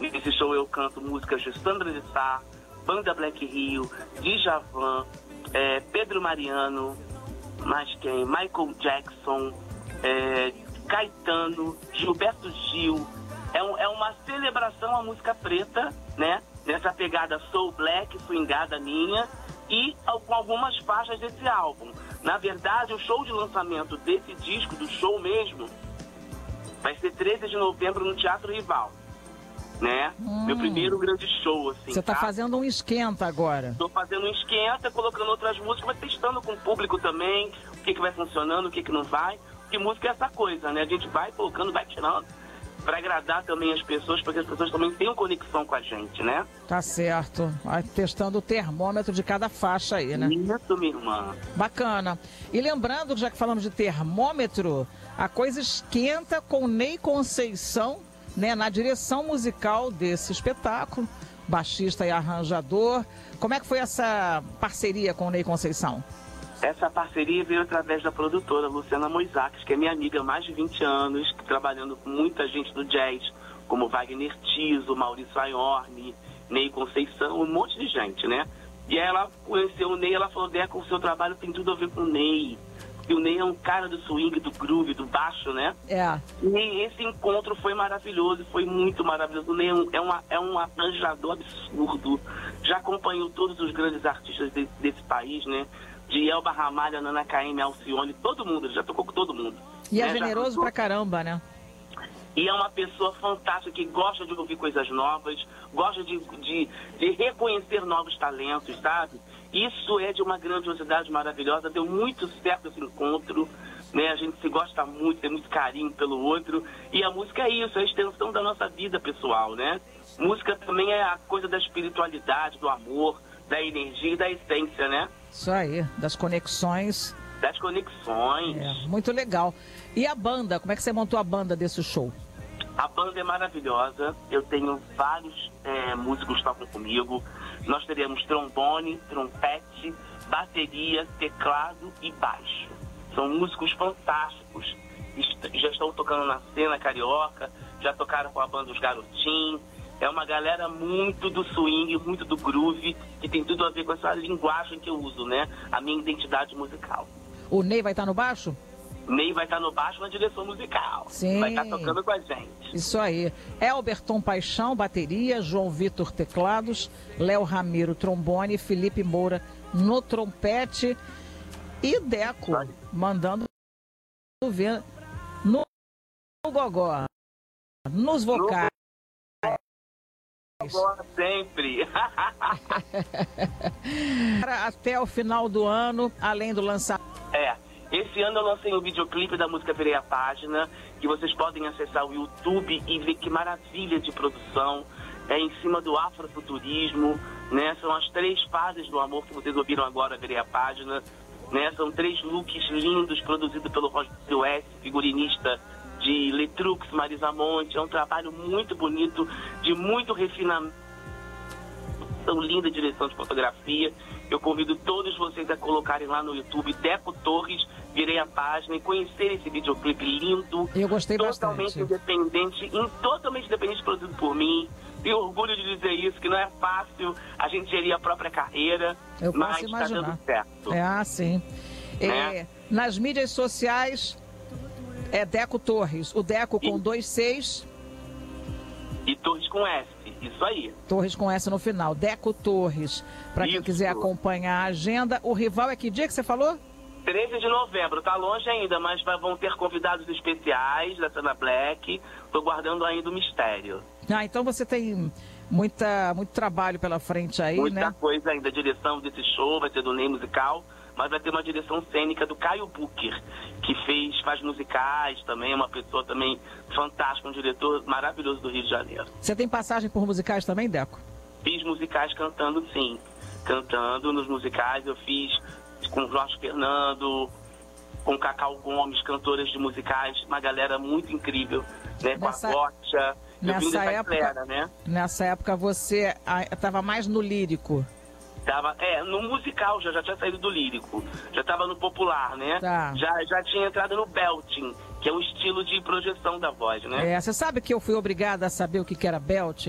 Nesse show eu canto músicas de Sandra de Sá, Banda Black Rio, Djavan, Pedro Mariano, mais quem? Michael Jackson, Caetano, Gilberto Gil. É uma celebração à música preta, né? Nessa pegada soul black, swingada minha, e com algumas faixas desse álbum. Na verdade, o show de lançamento desse disco, do show mesmo, vai ser 13 de novembro no Teatro Rival, né? Meu primeiro grande show, assim. Você tá fazendo um esquenta agora. Tô fazendo um esquenta, colocando outras músicas, mas testando com o público também, o que vai funcionando, o que não vai. Porque música é essa coisa, né? A gente vai colocando, vai tirando, para agradar também as pessoas, porque as pessoas também tenham conexão com a gente, né? Tá certo. Vai testando o termômetro de cada faixa aí, né? Isso, minha irmã. Bacana. E lembrando, já que falamos de termômetro, a coisa esquenta com Ney Conceição, né, na direção musical desse espetáculo, baixista e arranjador. Como é que foi essa parceria com o Ney Conceição? Essa parceria veio através da produtora Luciana Moisakis, que é minha amiga há mais de 20 anos, trabalhando com muita gente do jazz, como Wagner Tiso, Maurício Aiorni, Ney Conceição, um monte de gente, né? E aí ela conheceu o Ney, ela falou, Deco, o seu trabalho tem tudo a ver com o Ney. Porque o Ney é um cara do swing, do groove, do baixo, né? E esse encontro foi maravilhoso, foi muito maravilhoso. O Ney é um arranjador absurdo. Já acompanhou todos os grandes artistas desse país, né? De Elba Ramalho, Nana Caymmi, Alcione, todo mundo, ele já tocou com todo mundo. E é generoso pra caramba, né? E é uma pessoa fantástica que gosta de ouvir coisas novas, gosta de reconhecer novos talentos, sabe? Isso é de uma grandiosidade maravilhosa, deu muito certo esse encontro, né? A gente se gosta muito, tem muito carinho pelo outro, e a música é isso, é a extensão da nossa vida pessoal, né? Música também é a coisa da espiritualidade, do amor, da energia e da essência, né? Isso aí, das conexões. Das conexões. Muito legal. E a banda, como é que você montou a banda desse show? A banda é maravilhosa, eu tenho vários músicos que tocam comigo. Nós teremos trombone, trompete, bateria, teclado e baixo. São músicos fantásticos, já estão tocando na cena carioca, já tocaram com a banda Os Garotinhos. É uma galera muito do swing, muito do groove, que tem tudo a ver com essa linguagem que eu uso, né? A minha identidade musical. O Ney vai estar no baixo? Ney vai estar no baixo na direção musical. Sim. Vai estar tocando com a gente. Isso aí. Elberton Paixão, bateria, João Vitor, teclados, Léo Ramiro, trombone, Felipe Moura no trompete e Deco mandando ver no gogó, nos vocais. Agora sempre. Até o final do ano, além do lançamento. Esse ano eu lancei um videoclipe da música Virei a Página, que vocês podem acessar o YouTube e ver que maravilha de produção. É em cima do afrofuturismo, né? São as 3 fases do amor que vocês ouviram agora, Virei a Página, né? São 3 looks lindos produzidos pelo Rogério S., figurinista de Letrux, Marisa Monte. É um trabalho muito bonito, de muito refinamento, tão linda direção de fotografia. Eu convido todos vocês a colocarem lá no YouTube Deco Torres, Virei a Página, e conhecer esse videoclipe lindo. Eu gostei totalmente bastante. Totalmente independente, produzido por mim. Tenho orgulho de dizer isso, que não é fácil a gente gerir a própria carreira, mas está dando certo. Sim. Né? Nas mídias sociais é Deco Torres, o Deco com 2 Cs. E Torres com S, isso aí. Torres com S no final, Deco Torres. Para quem quiser acompanhar a agenda. O Rival é que dia que você falou? 13 de novembro, tá longe ainda, mas vão ter convidados especiais da Sana Black. Tô guardando ainda o mistério. Então você tem muito trabalho pela frente aí, né? Muita coisa ainda. A direção desse show vai ser do Ney Musical, mas vai ter uma direção cênica do Caio Booker, que faz musicais também, é uma pessoa também fantástica, um diretor maravilhoso do Rio de Janeiro. Você tem passagem por musicais também, Deco? Fiz musicais cantando, sim. Cantando nos musicais, eu fiz com Jorge Fernando, com Cacau Gomes, cantoras de musicais, uma galera muito incrível, né? Com a Gotcha. Nessa época você estava mais no lírico. No musical já tinha saído do lírico, já estava no popular, né? Já tinha entrado no belting, que é um estilo de projeção da voz, né? Você sabe que eu fui obrigada a saber o que era belting?